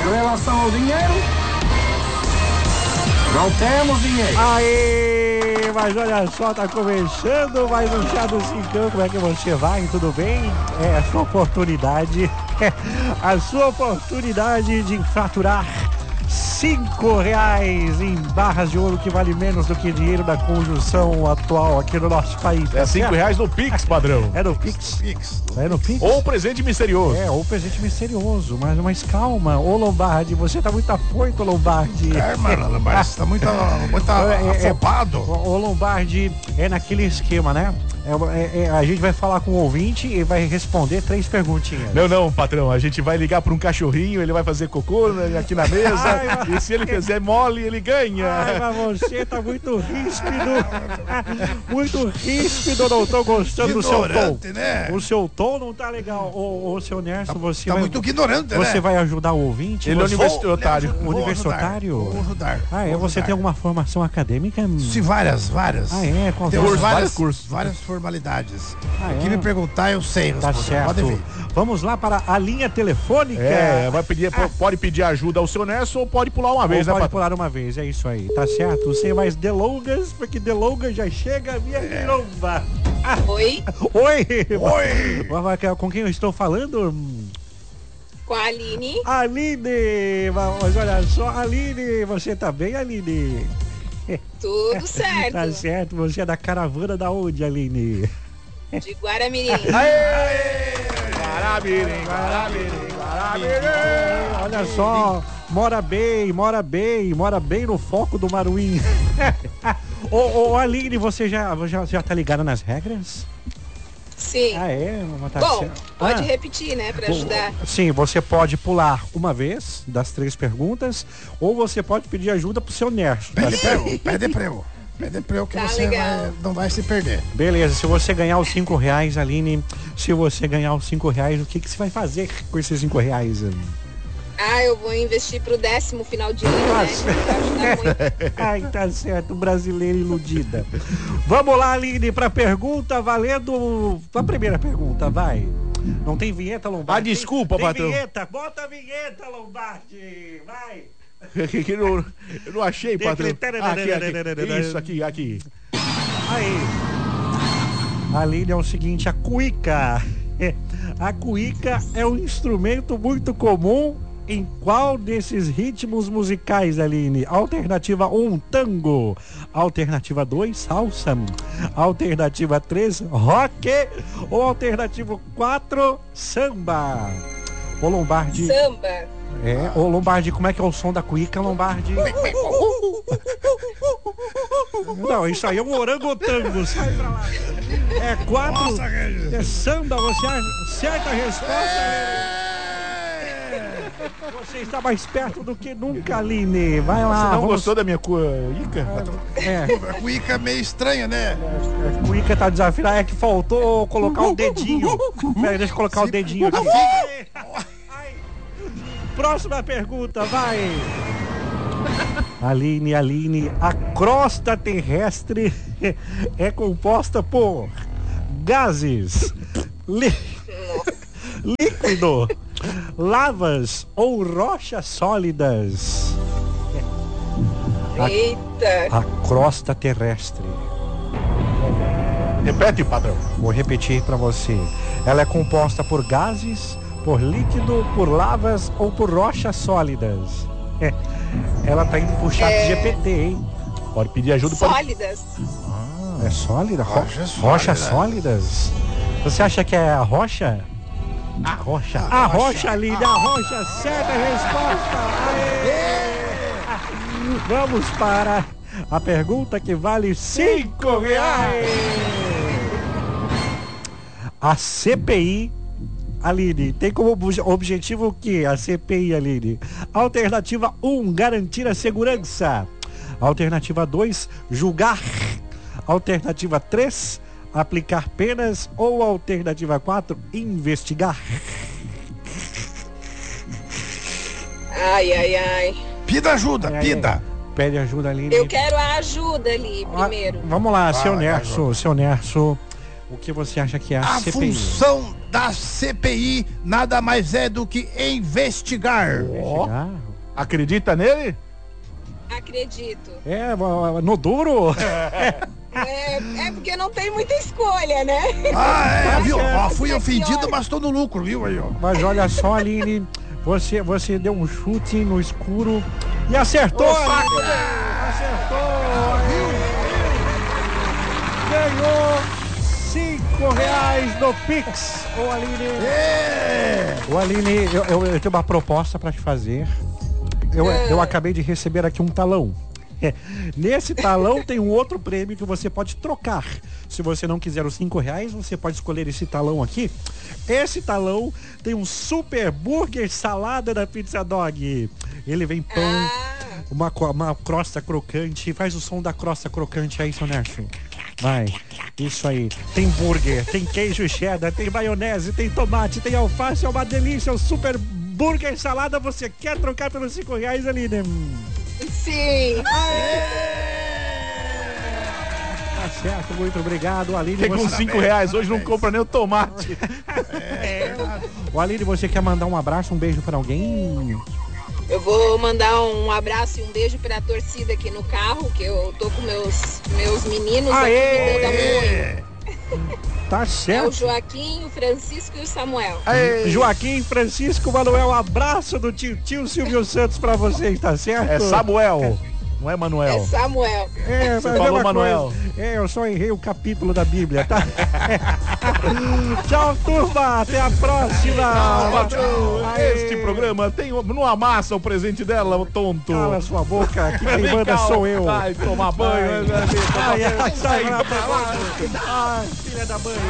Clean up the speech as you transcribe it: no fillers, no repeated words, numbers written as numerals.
Com relação ao dinheiro, não temos dinheiro. Aê, mas olha só, tá começando mais um Chá do Cincão. Como é que você vai? Tudo bem? É a sua oportunidade. A sua oportunidade de faturar R$5 em barras de ouro, que vale menos do que dinheiro da conjunção atual aqui no nosso país. É R$5 no Pix, padrão. É no Pix? É no Pix? Ou presente misterioso. Ou presente misterioso, mas calma. Ô Lombardi, você tá muito afoito, Lombardi. Mano, Lombardi, você tá muito afobado. Ô Lombardi, é naquele esquema, né? A gente vai falar com o ouvinte e vai responder 3 perguntinhas. Não, patrão, a gente vai ligar para um cachorrinho, ele vai fazer cocô aqui na mesa, e se ele fizer mole, ele ganha. Ai, mas você tá muito ríspido. Muito ríspido, não tô gostando do seu tom. Né? O seu tom não tá legal. Ô, seu Nerso, você tá muito ignorante, né? Você vai ajudar o ouvinte? Ele é universitário. Universitário? Vou ajudar. Você tem alguma formação acadêmica? Sim, várias. Qual tem vários cursos. Várias formalidades. O que me perguntar, eu sei. Tá certo. Vamos lá para a linha telefônica. Pode pedir ajuda ao seu Nerso ou pode pular uma vez, né, pode pular uma vez, é isso aí. Tá certo. Sem mais delongas, porque delongas já chega a minha giromba. Oi. Com quem eu estou falando? Com a Aline. Aline, mas olha só, Aline, você tá bem, Aline? Tudo certo. Tá certo, você é da caravana da onde, Aline? De Guaramirim. Guaramirim. Olha só, mora bem no foco do Maruim. Ô Aline, você já tá ligada nas regras? Sim. Bom, pode repetir, né, pra ajudar. Sim, você pode pular uma vez das 3 perguntas, ou você pode pedir ajuda pro seu Nerso. Pede pra eu que tá você não vai se perder. Beleza, se você ganhar os R$5, Aline, se você ganhar os R$5, o que você vai fazer com esses R$5? Eu vou investir pro 10º final de ano, né? Vai ajudar muito. Ai, tá certo, brasileira iludida. Vamos lá, Aline, pra pergunta, valendo a primeira pergunta, vai. Não tem vinheta, Lombardi? Desculpa, tem patrão. Vinheta, bota a vinheta, Lombardi, vai. Eu não achei, patrão. Isso, aqui. Aí. Aline, é o seguinte, a cuíca. A cuíca é um instrumento muito comum em qual desses ritmos musicais, Aline? Alternativa 1, tango. Alternativa 2, salsa. Alternativa 3, rock. Ou alternativa 4, samba. Ô Lombardi. Samba. Ô Lombardi, como é que é o som da cuíca, Lombardi? Não, isso aí é um orangotango, sai pra lá. 4, é samba, você acerta a resposta? Você está mais perto do que nunca, Aline. Vai lá. Você não gostou da minha cuíca? A cuíca é meio estranha, né? A cuíca tá desafinada. É que faltou colocar o dedinho. Peraí, deixa eu colocar o dedinho aqui. Próxima pergunta, vai. Aline, a crosta terrestre é composta por gases, líquido, lavas ou rochas sólidas? Eita! A crosta terrestre. Repete, patrão. Vou repetir para você. Ela é composta por gases, por líquido, por lavas ou por rochas sólidas? Ela tá indo pro chat GPT, hein? Pode pedir ajuda. Sólidas. É sólida? Rochas sólidas? Você acha que é a rocha? A rocha, Aline, a rocha, certa resposta. Aê! Vamos para a pergunta que vale R$5. A CPI, Aline, tem como objetivo o que? A CPI, Aline. Alternativa 1, garantir a segurança. Alternativa 2, julgar. Alternativa 3, aplicar penas. Ou alternativa 4, investigar. Ai. Pida ajuda, pida. Pede ajuda, Aline. Eu quero a ajuda ali primeiro. Vamos lá, seu Nerso. O que você acha que é a CPI? Função da CPI nada mais é do que investigar. Ah, Acredita nele? Acredito. no duro. É porque não tem muita escolha, né? Viu? Ó, fui ofendido, mas tô no lucro, viu aí, ó. Mas olha só, Aline, você deu um chute no escuro e acertou, Aline. Acertou. Ganhou R$5 no Pix. Ô, Aline. Ô, Aline, eu tenho uma proposta pra te fazer. Eu acabei de receber aqui um talão. Nesse talão tem um outro prêmio que você pode trocar. Se você não quiser os R$5, você pode escolher esse talão aqui. Esse talão tem um super burger salada da Pizza Dog. Ele vem pão, uma crosta crocante. Faz o som da crosta crocante aí, seu Nerso. Vai, isso aí. Tem burger, tem queijo cheddar, tem maionese, tem tomate, tem alface. É uma delícia, o super burger salada. Você quer trocar pelos R$5, Aline? Sim. Tá certo, muito obrigado, Aline. Tem com R$5, hoje não compra nem o tomate. O Aline, você quer mandar um abraço, um beijo pra alguém? Eu vou mandar um abraço e um beijo pra torcida aqui no carro, que eu tô com meus meninos aqui me dando apoio. Tá É o certo. Joaquim, o Francisco e o Samuel. Joaquim, Francisco, Manuel, abraço do tio Silvio Santos pra vocês, tá certo? É Samuel, não é Manuel. É Samuel. Você falou Manuel. Eu só errei o capítulo da Bíblia, tá? Tchau, turma. Até a próxima. Este programa tem não amassa o presente dela, o tonto. Cala sua boca, que quem manda sou eu. Vai tomar banho. Sai pra lá. Ai, filha da mãe.